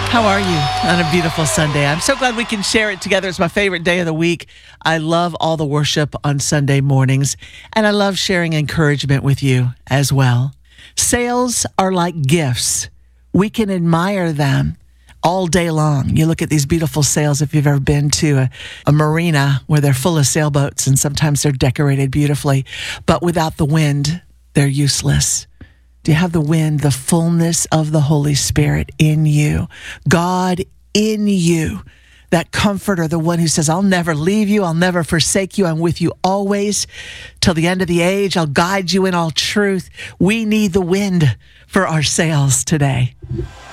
How are you on a beautiful Sunday? I'm so glad we can share it together. It's my favorite day of the week. I love all the worship on Sunday mornings, and I love sharing encouragement with you as well. Sales are like gifts. We can admire them all day long. You look at these beautiful sails if you've ever been to a marina where they're full of sailboats, and sometimes they're decorated beautifully, but without the wind, they're useless. Do you have the wind, the fullness of the Holy Spirit in you? God in you, that comforter, the one who says, I'll never leave you, I'll never forsake you, I'm with you always till the end of the age, I'll guide you in all truth. We need the wind for our sails today.